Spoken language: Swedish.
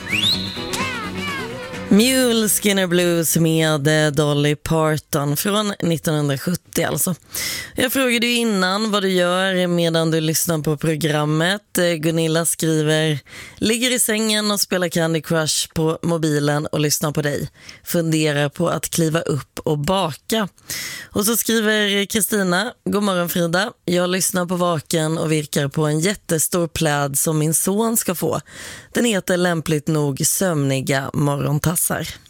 Mule Skinner Blues med Dolly Parton från 1970 alltså. Jag frågade ju innan vad du gör medan du lyssnar på programmet. Gunilla skriver: ligger i sängen och spelar Candy Crush på mobilen och lyssnar på dig. Funderar på att kliva upp och baka. Och så skriver Kristina: god morgon Frida. Jag lyssnar på vaken och virkar på en jättestor pläd som min son ska få. Den heter lämpligt nog sömniga morgontassar.